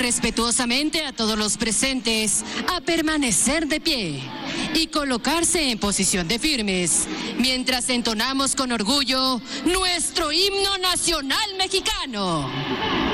respetuosamente a todos los presentes a permanecer de pie y colocarse en posición de firmes mientras entonamos con orgullo nuestro himno nacional mexicano.